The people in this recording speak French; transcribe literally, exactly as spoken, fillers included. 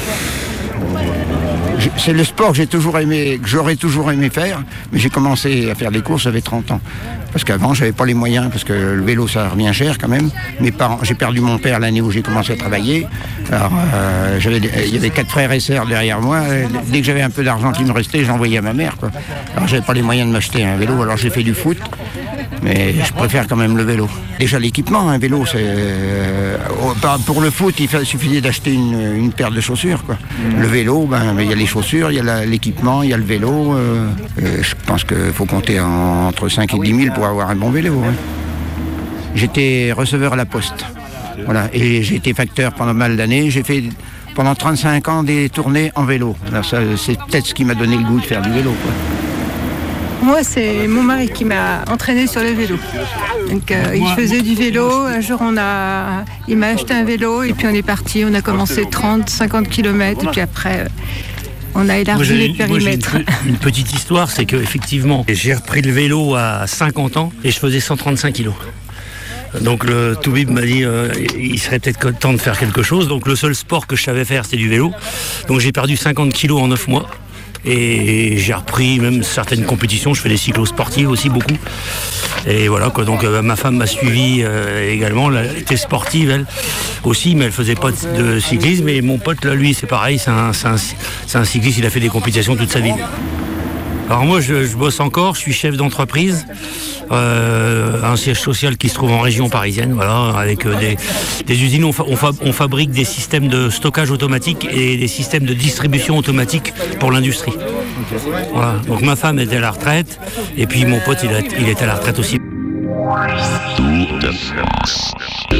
C'est le sport que j'ai toujours aimé, que j'aurais toujours aimé faire, mais j'ai commencé à faire des courses, j'avais trente ans. Parce qu'avant, j'avais pas les moyens, parce que le vélo, ça revient cher quand même. Mes parents, j'ai perdu mon père l'année où j'ai commencé à travailler. Alors, euh, j'avais, il y avait quatre frères et sœurs derrière moi. Dès que j'avais un peu d'argent qui me restait, j'envoyais à ma mère, quoi. Alors, j'avais pas les moyens de m'acheter un vélo, alors j'ai fait du foot. Mais je préfère quand même le vélo. Déjà l'équipement, un vélo, c'est euh, pour le foot, il suffisait d'acheter une, une paire de chaussures, quoi. Mmh. Le vélo, ben il y a les chaussures, il y a la, l'équipement, il y a le vélo. Euh, je pense qu'il faut compter en, entre cinq et dix mille pour avoir un bon vélo. Hein. J'étais receveur à la poste, voilà, et j'ai été facteur pendant mal d'années. J'ai fait pendant trente-cinq ans des tournées en vélo. Alors ça, c'est peut-être ce qui m'a donné le goût de faire du vélo, quoi. Moi, c'est mon mari qui m'a entraîné sur le vélo. Donc, euh, il faisait du vélo. Un jour, on a, il m'a acheté un vélo et puis on est parti. On a commencé trente, cinquante kilomètres et puis après, euh, on a élargi les périmètres. Moi, j'ai une, une petite histoire, c'est qu'effectivement, j'ai repris le vélo à cinquante ans et je faisais cent trente-cinq kilos. Donc le Toubib m'a dit euh, il serait peut-être temps de faire quelque chose. Donc le seul sport que je savais faire, c'était du vélo. Donc j'ai perdu cinquante kilos en neuf mois. Et j'ai repris même certaines compétitions, je fais des cyclos sportifs aussi beaucoup. Et voilà quoi, donc euh, ma femme m'a suivi euh, également, elle était sportive elle aussi, mais elle faisait pas de cyclisme. Et mon pote là, lui c'est pareil, c'est un, c'est un, c'est un cycliste, il a fait des compétitions toute sa vie. Alors moi je, je bosse encore, je suis chef d'entreprise, euh, un siège social qui se trouve en région parisienne, voilà, avec euh, des, des usines. On, fa, on, fa, on fabrique des systèmes de stockage automatique et des systèmes de distribution automatique pour l'industrie. Voilà. Donc ma femme était à la retraite et puis mon pote il, a, il était à la retraite aussi. Tour de France.